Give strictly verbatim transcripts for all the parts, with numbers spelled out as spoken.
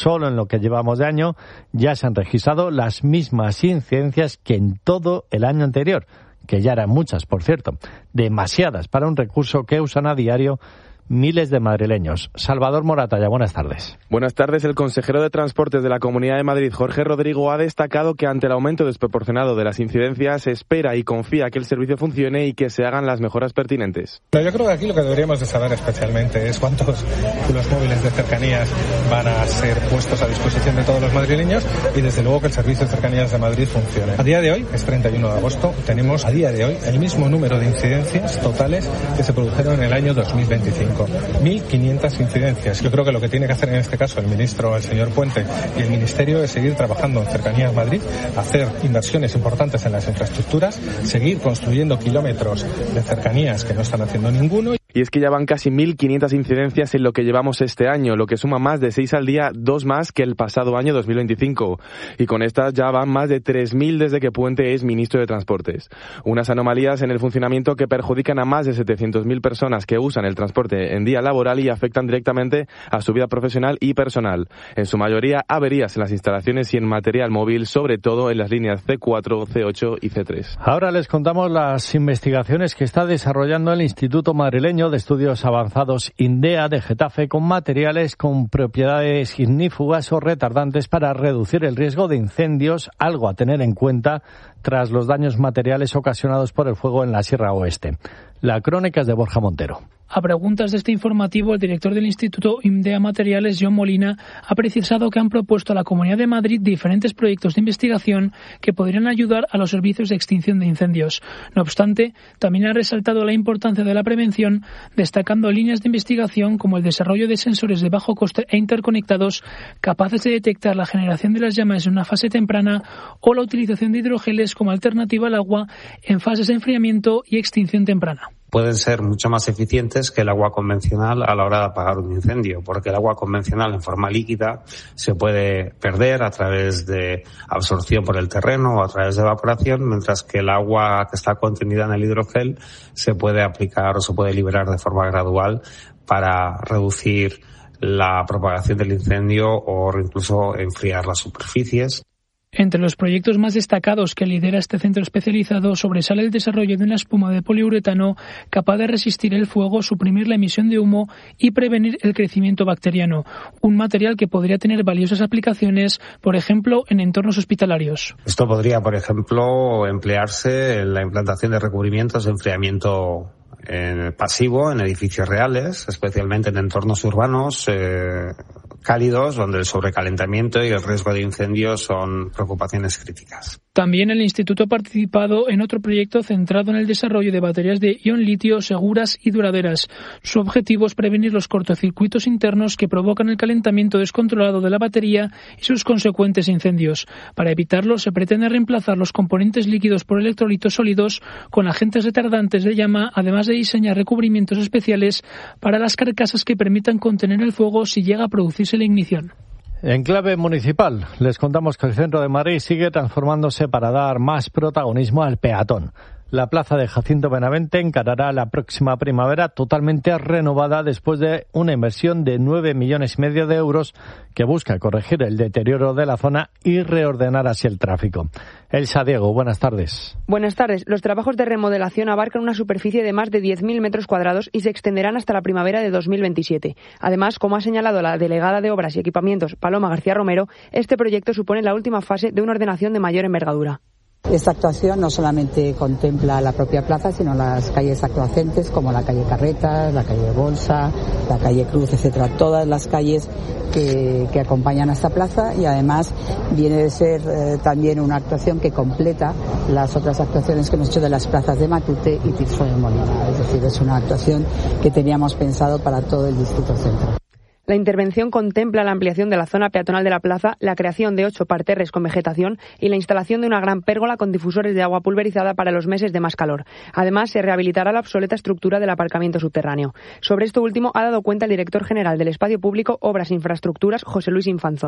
Solo en lo que llevamos de año ya se han registrado las mismas incidencias que en todo el año anterior, que ya eran muchas, por cierto, demasiadas para un recurso que usan a diario miles de madrileños. Salvador Moratalla, buenas tardes. Buenas tardes. El consejero de Transportes de la Comunidad de Madrid, Jorge Rodrigo, ha destacado que ante el aumento desproporcionado de las incidencias se espera y confía que el servicio funcione y que se hagan las mejoras pertinentes. Yo creo que aquí lo que deberíamos de saber especialmente es cuántos los móviles de cercanías van a ser puestos a disposición de todos los madrileños y desde luego que el servicio de cercanías de Madrid funcione. A día de hoy, es treinta y uno de agosto, tenemos a día de hoy el mismo número de incidencias totales que se produjeron en el año dos mil veinticinco. mil quinientas incidencias. Yo creo que lo que tiene que hacer en este caso el ministro, el señor Puente, y el Ministerio es seguir trabajando en Cercanías Madrid, hacer inversiones importantes en las infraestructuras, seguir construyendo kilómetros de cercanías que no están haciendo ninguno. Y es que ya van casi mil quinientas incidencias en lo que llevamos este año, lo que suma más de seis al día, dos más que el pasado año dos mil veinticinco. Y con estas ya van más de tres mil desde que Puente es ministro de Transportes. Unas anomalías en el funcionamiento que perjudican a más de setecientas mil personas que usan el transporte en día laboral y afectan directamente a su vida profesional y personal. En su mayoría, averías en las instalaciones y en material móvil, sobre todo en las líneas ce cuatro, ce ocho y ce tres. Ahora les contamos las investigaciones que está desarrollando el Instituto Madrileño de Estudios Avanzados INDEA de Getafe con materiales con propiedades ignífugas o retardantes para reducir el riesgo de incendios, algo a tener en cuenta tras los daños materiales ocasionados por el fuego en la Sierra Oeste. La crónica es de Borja Montero. A preguntas de este informativo, el director del Instituto INDEA Materiales, John Molina, ha precisado que han propuesto a la Comunidad de Madrid diferentes proyectos de investigación que podrían ayudar a los servicios de extinción de incendios. No obstante, también ha resaltado la importancia de la prevención, destacando líneas de investigación como el desarrollo de sensores de bajo coste e interconectados capaces de detectar la generación de las llamas en una fase temprana o la utilización de hidrogeles como alternativa al agua en fases de enfriamiento y extinción temprana. Pueden ser mucho más eficientes que el agua convencional a la hora de apagar un incendio, porque el agua convencional en forma líquida se puede perder a través de absorción por el terreno o a través de evaporación, mientras que el agua que está contenida en el hidrogel se puede aplicar o se puede liberar de forma gradual para reducir la propagación del incendio o incluso enfriar las superficies. Entre los proyectos más destacados que lidera este centro especializado sobresale el desarrollo de una espuma de poliuretano capaz de resistir el fuego, suprimir la emisión de humo y prevenir el crecimiento bacteriano, un material que podría tener valiosas aplicaciones, por ejemplo, en entornos hospitalarios. Esto podría, por ejemplo, emplearse en la implantación de recubrimientos de enfriamiento en pasivo en edificios reales, especialmente en entornos urbanos eh, cálidos, donde el sobrecalentamiento y el riesgo de incendios son preocupaciones críticas. También el Instituto ha participado en otro proyecto centrado en el desarrollo de baterías de ion litio seguras y duraderas. Su objetivo es prevenir los cortocircuitos internos que provocan el calentamiento descontrolado de la batería y sus consecuentes incendios. Para evitarlo, se pretende reemplazar los componentes líquidos por electrolitos sólidos con agentes retardantes de llama, además de diseñar recubrimientos especiales para las carcasas que permitan contener el fuego si llega a producirse la ignición. En clave municipal, les contamos que el centro de Madrid sigue transformándose para dar más protagonismo al peatón. La plaza de Jacinto Benavente encarará la próxima primavera totalmente renovada después de una inversión de nueve millones y medio de euros que busca corregir el deterioro de la zona y reordenar así el tráfico. Elsa Diego, buenas tardes. Buenas tardes. Los trabajos de remodelación abarcan una superficie de más de diez mil metros cuadrados y se extenderán hasta la primavera de dos mil veintisiete. Además, como ha señalado la delegada de Obras y Equipamientos, Paloma García Romero, este proyecto supone la última fase de una ordenación de mayor envergadura. Esta actuación no solamente contempla la propia plaza, sino las calles adyacentes como la calle Carretas, la calle Bolsa, la calle Cruz, etcétera. Todas las calles que, que acompañan a esta plaza, y además viene de ser eh, también una actuación que completa las otras actuaciones que hemos hecho de las plazas de Matute y Tirso de Molina. Es decir, es una actuación que teníamos pensado para todo el distrito centro. La intervención contempla la ampliación de la zona peatonal de la plaza, la creación de ocho parterres con vegetación y la instalación de una gran pérgola con difusores de agua pulverizada para los meses de más calor. Además, se rehabilitará la obsoleta estructura del aparcamiento subterráneo. Sobre esto último ha dado cuenta el director general del Espacio Público, Obras e Infraestructuras, José Luis Infanzón.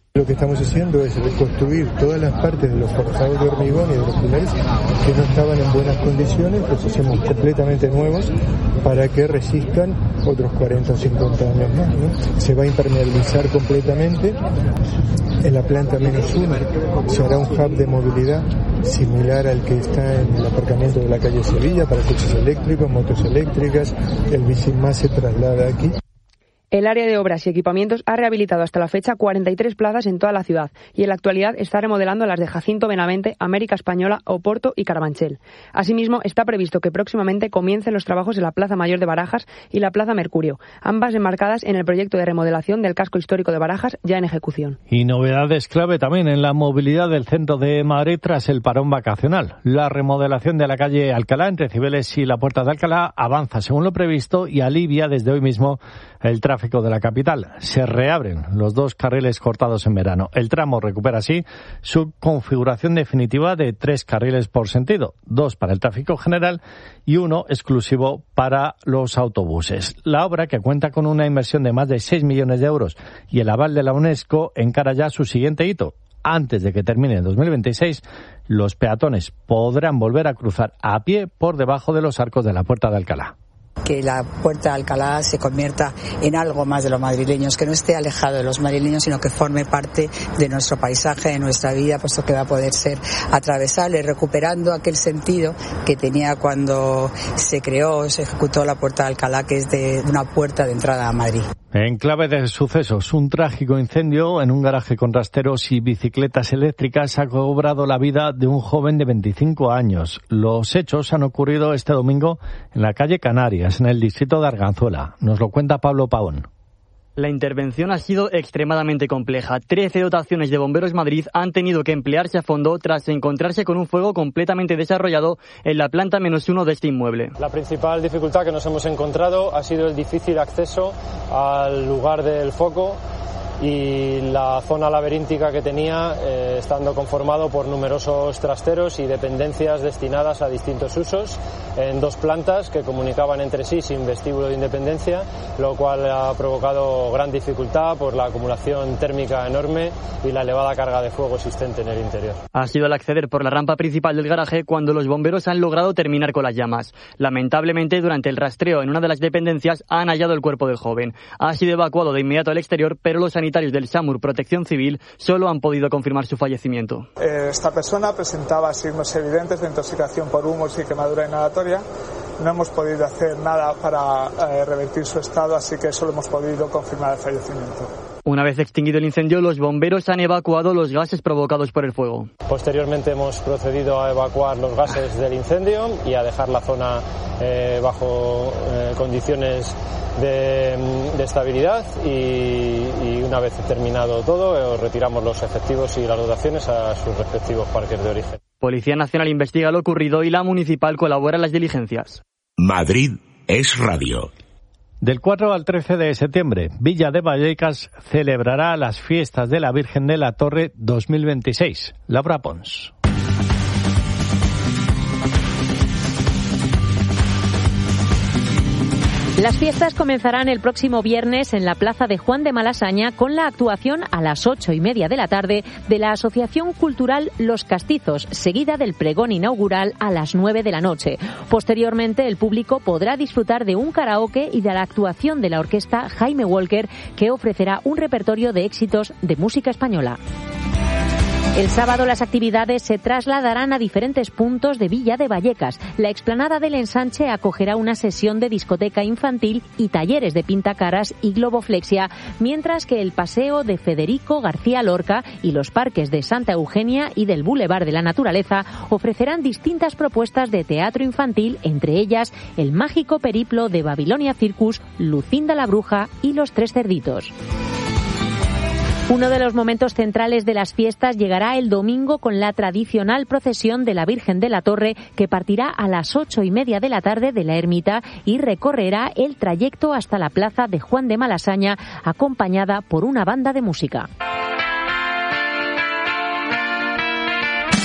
Lo que estamos haciendo es reconstruir todas las partes de los forjados de hormigón y de los pilares que no estaban en buenas condiciones, los hacemos completamente nuevos para que resistan otros cuarenta o cincuenta años más, ¿no? Se va a impermeabilizar completamente. En la planta menos uno se hará un hub de movilidad similar al que está en el aparcamiento de la calle Sevilla para coches eléctricos, motos eléctricas. El bici más se traslada aquí. El área de obras y equipamientos ha rehabilitado hasta la fecha cuarenta y tres plazas en toda la ciudad y en la actualidad está remodelando las de Jacinto Benavente, América Española, Oporto y Carabanchel. Asimismo, está previsto que próximamente comiencen los trabajos en la Plaza Mayor de Barajas y la Plaza Mercurio, ambas enmarcadas en el proyecto de remodelación del casco histórico de Barajas ya en ejecución. Y novedades clave también en la movilidad del centro de Madrid tras el parón vacacional. La remodelación de la calle Alcalá entre Cibeles y la Puerta de Alcalá avanza según lo previsto y alivia desde hoy mismo el tráfico de la capital. Se reabren los dos carriles cortados en verano. El tramo recupera así su configuración definitiva de tres carriles por sentido, dos para el tráfico general y uno exclusivo para los autobuses. La obra, que cuenta con una inversión de más de seis millones de euros y el aval de la UNESCO, encara ya su siguiente hito. Antes de que termine en dos mil veintiséis, los peatones podrán volver a cruzar a pie por debajo de los arcos de la Puerta de Alcalá. Que la Puerta de Alcalá se convierta en algo más de los madrileños, que no esté alejado de los madrileños, sino que forme parte de nuestro paisaje, de nuestra vida, puesto que va a poder ser atravesable, recuperando aquel sentido que tenía cuando se creó, se ejecutó la Puerta de Alcalá, que es de una puerta de entrada a Madrid. En clave de sucesos, un trágico incendio en un garaje con rasteros y bicicletas eléctricas ha cobrado la vida de un joven de veinticinco años. Los hechos han ocurrido este domingo en la calle Canarias, en el distrito de Arganzuela. Nos lo cuenta Pablo Pavón. La intervención ha sido extremadamente compleja. Trece dotaciones de Bomberos Madrid han tenido que emplearse a fondo tras encontrarse con un fuego completamente desarrollado en la planta menos uno de este inmueble. La principal dificultad que nos hemos encontrado ha sido el difícil acceso al lugar del foco y la zona laberíntica que tenía, eh, estando conformado por numerosos trasteros y dependencias destinadas a distintos usos en dos plantas que comunicaban entre sí sin vestíbulo de independencia, lo cual ha provocado gran dificultad por la acumulación térmica enorme y la elevada carga de fuego existente en el interior. Ha sido al acceder por la rampa principal del garaje cuando los bomberos han logrado terminar con las llamas. Lamentablemente, durante el rastreo en una de las dependencias han hallado el cuerpo del joven. Ha sido evacuado de inmediato al exterior, pero los sanitarios del SAMUR Protección Civil solo han podido confirmar su fallecimiento. Esta persona presentaba signos evidentes de intoxicación por humos y quemadura inhalatoria. No hemos podido hacer nada para eh, revertir su estado, así que solo hemos podido confirmar el fallecimiento. Una vez extinguido el incendio, los bomberos han evacuado los gases provocados por el fuego. Posteriormente hemos procedido a evacuar los gases del incendio y a dejar la zona eh, bajo eh, condiciones de, de estabilidad y, y una vez terminado todo, eh, retiramos los efectivos y las dotaciones a sus respectivos parques de origen. Policía Nacional investiga lo ocurrido y la municipal colabora en las diligencias. Madrid es radio. Del cuatro al trece de septiembre, Villa de Vallecas celebrará las fiestas de la Virgen de la Torre dos mil veintiséis. Laura Pons. Las fiestas comenzarán el próximo viernes en la plaza de Juan de Malasaña con la actuación a las ocho y media de la tarde de la Asociación Cultural Los Castizos, seguida del pregón inaugural a las nueve de la noche. Posteriormente, el público podrá disfrutar de un karaoke y de la actuación de la orquesta Jaime Walker, que ofrecerá un repertorio de éxitos de música española. El sábado las actividades se trasladarán a diferentes puntos de Villa de Vallecas. La explanada del Ensanche acogerá una sesión de discoteca infantil y talleres de pintacaras y globoflexia, mientras que el paseo de Federico García Lorca y los parques de Santa Eugenia y del Boulevard de la Naturaleza ofrecerán distintas propuestas de teatro infantil, entre ellas el mágico periplo de Babilonia Circus, Lucinda la Bruja y Los Tres Cerditos. Uno de los momentos centrales de las fiestas llegará el domingo con la tradicional procesión de la Virgen de la Torre, que partirá a las ocho y media de la tarde de la ermita y recorrerá el trayecto hasta la plaza de Juan de Malasaña, acompañada por una banda de música.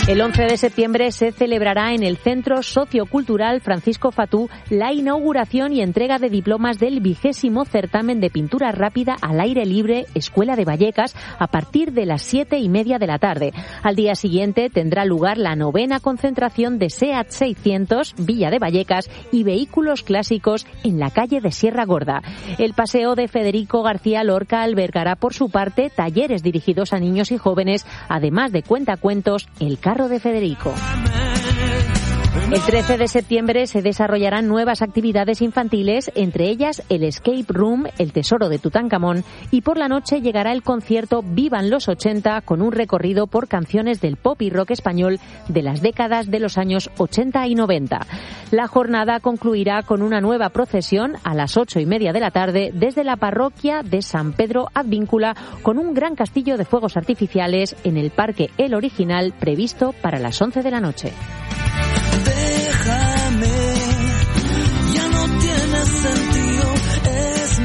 El once de septiembre se celebrará en el Centro Sociocultural Francisco Fatú la inauguración y entrega de diplomas del vigésimo certamen de pintura rápida al aire libre Escuela de Vallecas a partir de las siete y media de la tarde. Al día siguiente tendrá lugar la novena concentración de SEAT seiscientos Villa de Vallecas y vehículos clásicos en la calle de Sierra Gorda. El paseo de Federico García Lorca albergará por su parte talleres dirigidos a niños y jóvenes, además de cuentacuentos El Carro de Federico. El trece de septiembre se desarrollarán nuevas actividades infantiles, entre ellas el Escape Room, el Tesoro de Tutankamón, y por la noche llegará el concierto Vivan los ochenta, con un recorrido por canciones del pop y rock español de las décadas de los años ochenta y noventa. La jornada concluirá con una nueva procesión a las ocho y media de la tarde desde la parroquia de San Pedro Advíncula, con un gran castillo de fuegos artificiales en el Parque El Original, previsto para las once de la noche. Déjame, ya no tiene sentido, es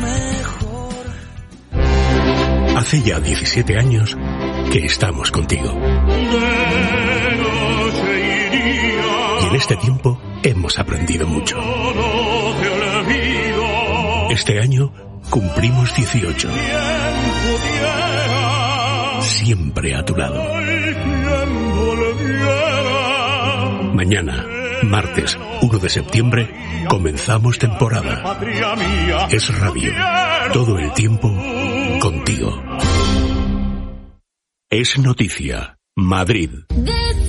mejor. Hace ya diecisiete años que estamos contigo. Y en este tiempo hemos aprendido mucho. Este año cumplimos dieciocho. Siempre a tu lado. Mañana, martes uno de septiembre, comenzamos temporada. Es Radio. Todo el tiempo contigo. Es noticia. Madrid.